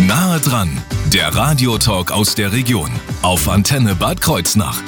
Nahe dran, der Radiotalk aus der Region auf Antenne Bad Kreuznach.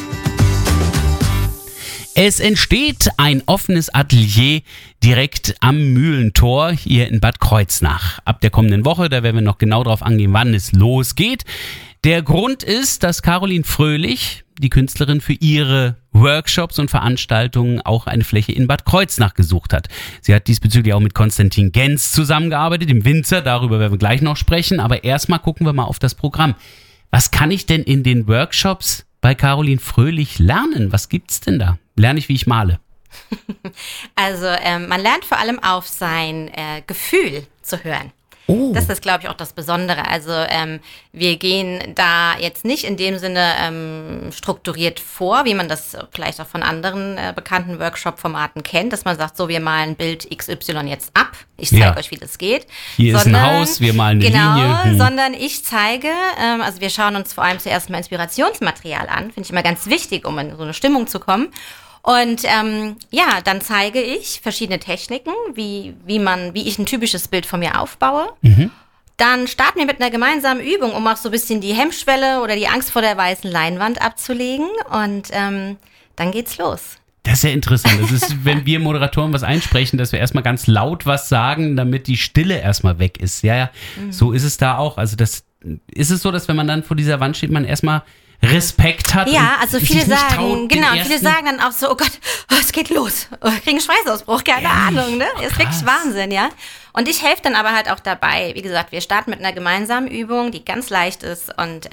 Es entsteht ein offenes Atelier direkt am Mühlentor hier in Bad Kreuznach. Ab der kommenden Woche, da werden wir noch genau drauf angehen, wann es losgeht. Der Grund ist, dass Caroline Fröhlich, die Künstlerin, für ihre Workshops und Veranstaltungen auch eine Fläche in Bad Kreuznach gesucht hat. Sie hat diesbezüglich auch mit Konstantin Genz zusammengearbeitet, dem Winzer, darüber werden wir gleich noch sprechen. Aber erstmal gucken wir mal auf das Programm. Was kann ich denn in den Workshops bei Caroline Fröhlich lernen? Was gibt's denn da? Lerne ich, wie ich male? Also man lernt vor allem auf sein Gefühl zu hören. Oh. Das ist, glaube ich, auch das Besondere. Also wir gehen da jetzt nicht in dem Sinne strukturiert vor, wie man das vielleicht auch von anderen bekannten Workshop-Formaten kennt, dass man sagt, so, wir malen Bild XY jetzt ab. Ich zeige euch, wie das geht. Hier ist ein Haus, wir malen eine Linie. Genau, sondern ich zeige, also wir schauen uns vor allem zuerst mal Inspirationsmaterial an. Finde ich immer ganz wichtig, um in so eine Stimmung zu kommen. Und dann zeige ich verschiedene Techniken, wie ich ein typisches Bild von mir aufbaue. Mhm. Dann starten wir mit einer gemeinsamen Übung, um auch so ein bisschen die Hemmschwelle oder die Angst vor der weißen Leinwand abzulegen. Und dann geht's los. Das ist ja interessant. Das ist, wenn wir Moderatoren was einsprechen, dass wir erstmal ganz laut was sagen, damit die Stille erstmal weg ist. Ja, so ist es da auch. Also ist es so, dass wenn man dann vor dieser Wand steht, man erstmal Respekt hat. Ja, also viele sagen, viele sagen dann auch so, oh Gott, es geht los. Ich kriege einen Schweißausbruch, keine Ahnung, ne? Das ist wirklich Wahnsinn, ja. Und ich helfe dann aber halt auch dabei. Wie gesagt, wir starten mit einer gemeinsamen Übung, die ganz leicht ist und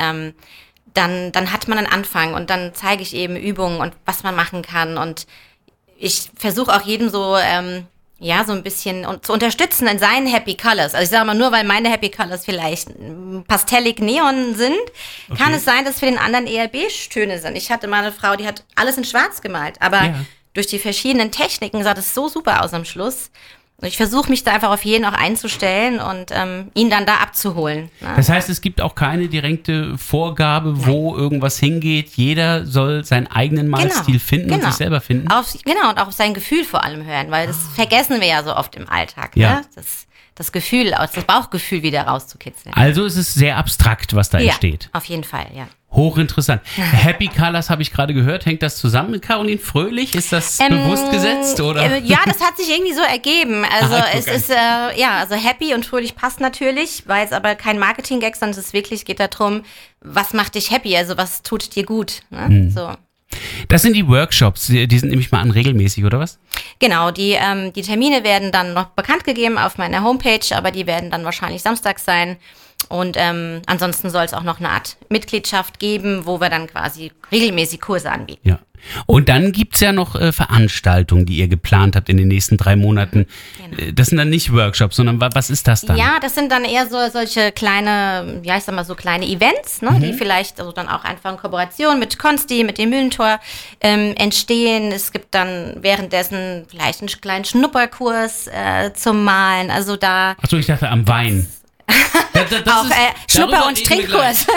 dann hat man einen Anfang und dann zeige ich eben Übungen und was man machen kann und ich versuche auch jedem so so ein bisschen zu unterstützen in seinen Happy Colors. Also ich sage mal, nur weil meine Happy Colors vielleicht pastellig Neon sind, kann es sein, dass für den anderen eher Beige-Töne sind. Ich hatte mal eine Frau, die hat alles in Schwarz gemalt, aber durch die verschiedenen Techniken sah das so super aus am Schluss. Und ich versuche mich da einfach auf jeden auch einzustellen und ihn dann da abzuholen. Ne? Das heißt, es gibt auch keine direkte Vorgabe, wo irgendwas hingeht. Jeder soll seinen eigenen Malstil finden und sich selber finden. Und auch auf sein Gefühl vor allem hören, weil das vergessen wir ja so oft im Alltag. Ja. Ne? Das Gefühl, das Bauchgefühl wieder rauszukitzeln. Also es ist sehr abstrakt, was da entsteht. Ja, auf jeden Fall, ja. Hochinteressant. Happy Colors habe ich gerade gehört. Hängt das zusammen mit Caroline Fröhlich? Ist das bewusst gesetzt, oder? Ja, das hat sich irgendwie so ergeben. Also es ist, also Happy und Fröhlich passt natürlich, war jetzt aber kein Marketing-Gag, sondern es ist wirklich, geht darum, was macht dich happy, also was tut dir gut. Ne? So. Das sind die Workshops, die sind nämlich mal an regelmäßig, oder was? Genau, die Termine werden dann noch bekannt gegeben auf meiner Homepage, aber die werden dann wahrscheinlich samstags sein. Und ansonsten soll es auch noch eine Art Mitgliedschaft geben, wo wir dann quasi regelmäßig Kurse anbieten. Ja. Und dann gibt's ja noch Veranstaltungen, die ihr geplant habt in den nächsten 3 Monaten. Genau. Das sind dann nicht Workshops, sondern was ist das dann? Ja, das sind dann eher so solche kleine, so kleine Events, ne, die vielleicht also dann auch einfach in Kooperation mit Konsti, mit dem Mühlentor entstehen. Es gibt dann währenddessen vielleicht einen kleinen Schnupperkurs zum Malen. Also da. Achso, ich dachte am Wein. Auch Schnupper- und Trinkkurs.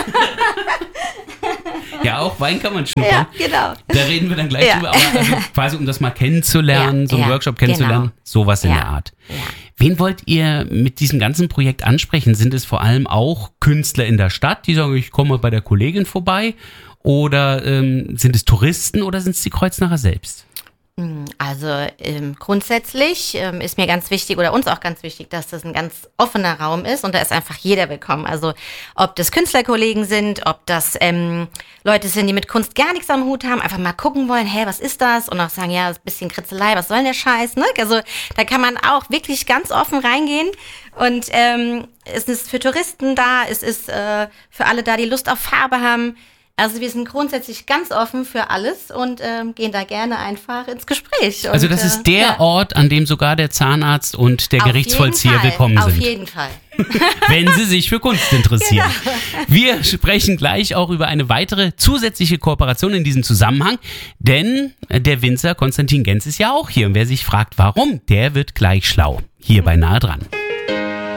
Ja, auch Wein kann man schnuppern. Ja, genau. Da reden wir dann gleich drüber. Aber also quasi, um das mal kennenzulernen, so einen Workshop kennenzulernen, sowas in der Art. Ja. Wen wollt ihr mit diesem ganzen Projekt ansprechen? Sind es vor allem auch Künstler in der Stadt, die sagen, ich komme bei der Kollegin vorbei? Oder sind es Touristen oder sind es die Kreuznacher selbst? Also grundsätzlich ist mir ganz wichtig oder uns auch ganz wichtig, dass das ein ganz offener Raum ist und da ist einfach jeder willkommen. Also ob das Künstlerkollegen sind, ob das Leute sind, die mit Kunst gar nichts am Hut haben, einfach mal gucken wollen, was ist das? Und auch sagen, ja, ein bisschen Kritzelei, was soll denn der Scheiß? Ne? Also da kann man auch wirklich ganz offen reingehen und es ist für Touristen da, es ist für alle da, die Lust auf Farbe haben. Also wir sind grundsätzlich ganz offen für alles und gehen da gerne einfach ins Gespräch. Und, also das ist der Ort, an dem sogar der Zahnarzt und der Gerichtsvollzieher willkommen sind. Auf jeden Fall. Wenn Sie sich für Kunst interessieren. Genau. Wir sprechen gleich auch über eine weitere zusätzliche Kooperation in diesem Zusammenhang, denn der Winzer Konstantin Genz ist ja auch hier. Und wer sich fragt, warum, der wird gleich schlau. Hier bei Nahe dran.